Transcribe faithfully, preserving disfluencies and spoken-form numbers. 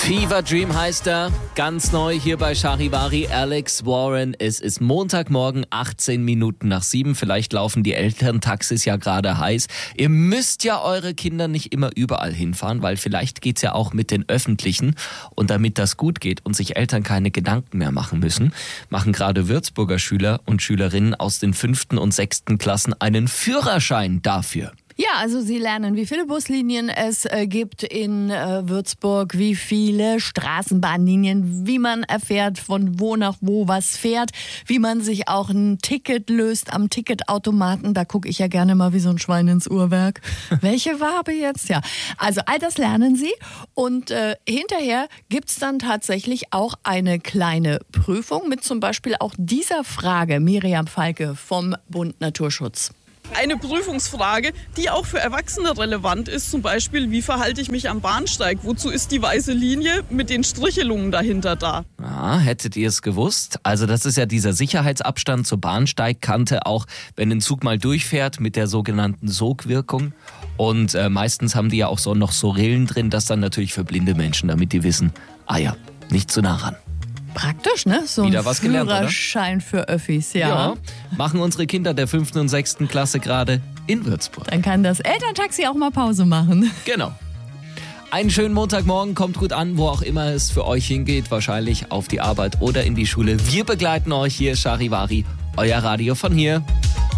Fever Dream heißt er, ganz neu hier bei Charivari, Alex Warren. Es ist Montagmorgen, achtzehn Minuten nach sieben. Vielleicht laufen die Elterntaxis ja gerade heiß. Ihr müsst ja eure Kinder nicht immer überall hinfahren, weil vielleicht geht's ja auch mit den Öffentlichen. Und damit das gut geht und sich Eltern keine Gedanken mehr machen müssen, machen gerade Würzburger Schüler und Schülerinnen aus den fünften und sechsten Klassen einen Führerschein dafür. Ja, also sie lernen, wie viele Buslinien es äh, gibt in äh, Würzburg, wie viele Straßenbahnlinien, wie man erfährt, von wo nach wo was fährt, wie man sich auch ein Ticket löst am Ticketautomaten. Da gucke ich ja gerne mal wie so ein Schwein ins Uhrwerk. Welche Farbe jetzt? Ja, also all das lernen sie und äh, hinterher gibt's dann tatsächlich auch eine kleine Prüfung mit zum Beispiel auch dieser Frage. Miriam Falke vom Bund Naturschutz. Eine Prüfungsfrage, die auch für Erwachsene relevant ist, zum Beispiel, wie verhalte ich mich am Bahnsteig? Wozu ist die weiße Linie mit den Strichelungen dahinter da? Ah, hättet ihr es gewusst? Also das ist ja dieser Sicherheitsabstand zur Bahnsteigkante, auch wenn ein Zug mal durchfährt mit der sogenannten Sogwirkung. Und äh, meistens haben die ja auch so noch so Rillen drin, das dann natürlich für blinde Menschen, damit die wissen, ah ja, nicht zu nah ran. Praktisch, ne? So Wieder ein was gelernt, Führerschein für Öffis, ja. Ja, machen unsere Kinder der fünften und sechsten Klasse gerade in Würzburg. Dann kann das Elterntaxi auch mal Pause machen. Genau. Einen schönen Montagmorgen, kommt gut an, wo auch immer es für euch hingeht, wahrscheinlich auf die Arbeit oder in die Schule. Wir begleiten euch hier, Charivari, euer Radio von hier.